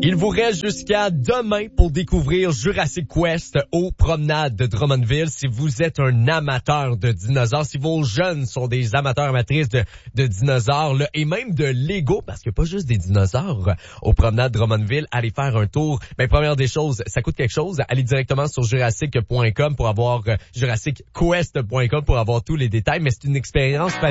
Il vous reste jusqu'à demain pour découvrir Jurassic Quest aux promenades de Drummondville. Si vous êtes un amateur de dinosaures, si vos jeunes sont des amateurs amatrices de dinosaures là, et même de Lego, parce qu'il n'y a pas juste des dinosaures aux promenades de Drummondville, allez faire un tour. Mais première des choses, ça coûte quelque chose. Allez directement sur jurassic.com pour avoir jurassicquest.com pour avoir tous les détails. Mais c'est une expérience